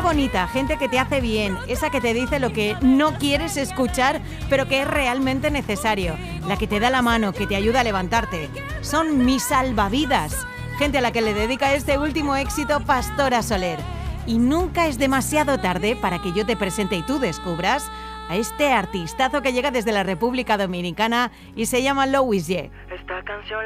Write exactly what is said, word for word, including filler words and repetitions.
bonita, gente que te hace bien, esa que te dice lo que no quieres escuchar, pero que es realmente necesario, la que te da la mano, que te ayuda a levantarte. Son mis salvavidas, gente a la que le dedica este último éxito Pastora Soler. Y nunca es demasiado tarde para que yo te presente y tú descubras a este artistazo que llega desde la República Dominicana y se llama Louis J. Esta canción